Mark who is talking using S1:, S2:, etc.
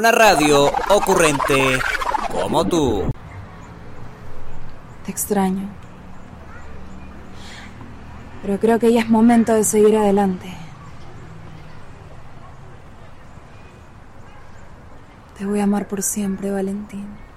S1: Una radio ocurrente como tú.
S2: Te extraño. Pero creo que ya es momento de seguir adelante. Te voy a amar por siempre, Valentín.